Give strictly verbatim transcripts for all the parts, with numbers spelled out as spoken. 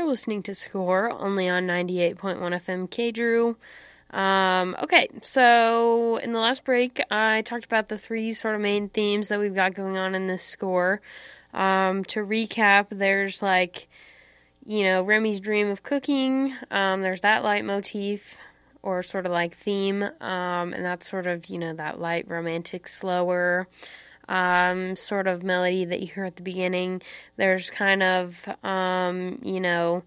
listening to Score, only on ninety-eight point one F M K Drew. Um, okay, so in the last break, I talked about the three sort of main themes that we've got going on in this score. Um, to recap, there's like, you know, Remy's dream of cooking. Um, there's that leitmotif, or sort of like theme, um, and that's sort of, you know, that light, romantic, slower um, sort of melody that you hear at the beginning. There's kind of, um, you know,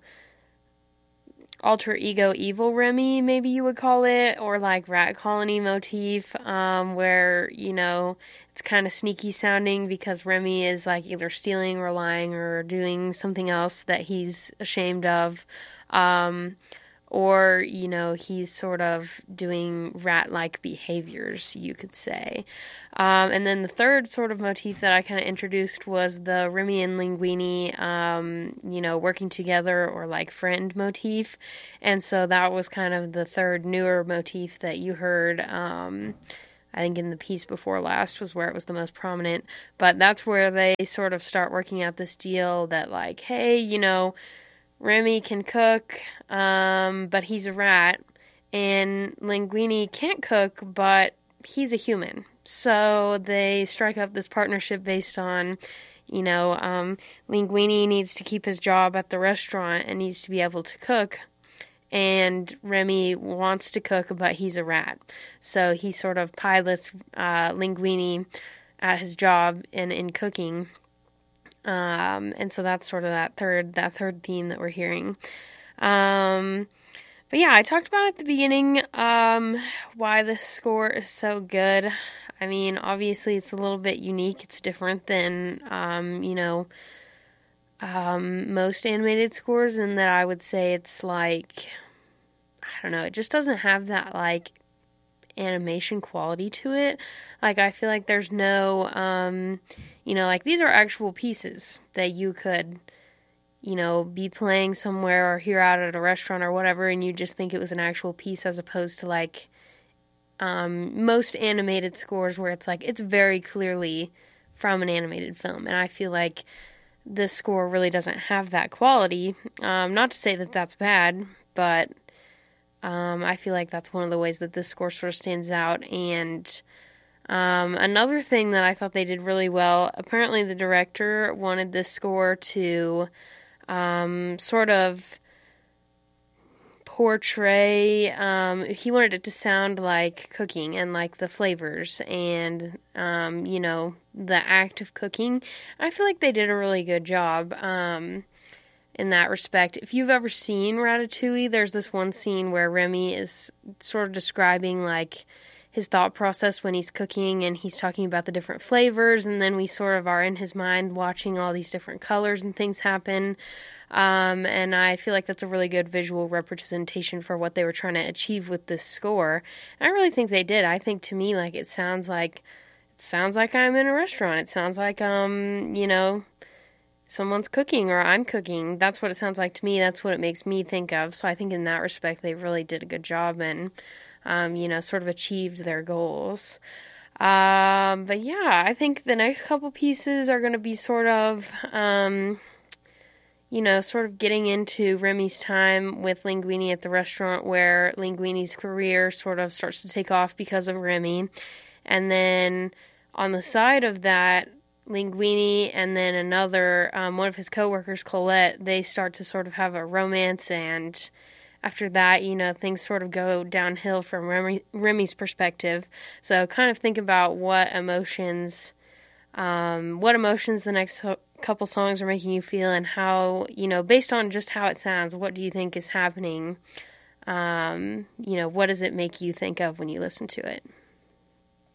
alter ego evil Remy, maybe you would call it, or like rat colony motif, um, where, you know, it's kind of sneaky sounding because Remy is like either stealing or lying or doing something else that he's ashamed of, um, or, you know, he's sort of doing rat-like behaviors, you could say. Um, and then the third sort of motif that I kind of introduced was the Remy and Linguini, um, you know, working together or like friend motif. And so that was kind of the third newer motif that you heard, um, I think in the piece before last was where it was the most prominent. But that's where they sort of start working out this deal that like, hey, you know, Remy can cook, um, but he's a rat, and Linguini can't cook, but he's a human. So they strike up this partnership based on, you know, um, Linguini needs to keep his job at the restaurant and needs to be able to cook, and Remy wants to cook, but he's a rat. So he sort of pilots uh, Linguini at his job and in cooking. Um, and so that's sort of that third, that third theme that we're hearing. Um, but yeah, I talked about at the beginning, um, why this score is so good. I mean, obviously it's a little bit unique. It's different than, um, you know, um, most animated scores, in that I would say it's like, I don't know, it just doesn't have that, like, animation quality to it. Like, I feel like there's no, um, you know, like, these are actual pieces that you could, you know, be playing somewhere or hear out at a restaurant or whatever, and you just think it was an actual piece, as opposed to, like, um, most animated scores where it's, like, it's very clearly from an animated film, and I feel like this score really doesn't have that quality. Um, not to say that that's bad, but Um, I feel like that's one of the ways that this score sort of stands out. And um, another thing that I thought they did really well, apparently the director wanted this score to um, sort of portray, um, he wanted it to sound like cooking and like the flavors and, um, you know, the act of cooking. I feel like they did a really good job. Um, in that respect. If you've ever seen Ratatouille, there's this one scene where Remy is sort of describing, like, his thought process when he's cooking, and he's talking about the different flavors, and then we sort of are in his mind watching all these different colors and things happen, um, and I feel like that's a really good visual representation for what they were trying to achieve with this score, and I really think they did. I think, to me, like, it sounds like, it sounds like I'm in a restaurant. It sounds like, um, you know, someone's cooking or I'm cooking. That's what it sounds like to me. That's what it makes me think of. So I think in that respect, they really did a good job and, um, you know, sort of achieved their goals. Um, but yeah, I think the next couple pieces are going to be sort of, um, you know, sort of getting into Remy's time with Linguini at the restaurant, where Linguini's career sort of starts to take off because of Remy. And then on the side of that, Linguini and then another, um, one of his coworkers, Colette, they start to sort of have a romance, and after that, you know, things sort of go downhill from Remy, Remy's perspective. So kind of think about what emotions, um, what emotions the next couple songs are making you feel, and how, you know, based on just how it sounds, what do you think is happening? Um, you know, what does it make you think of when you listen to it?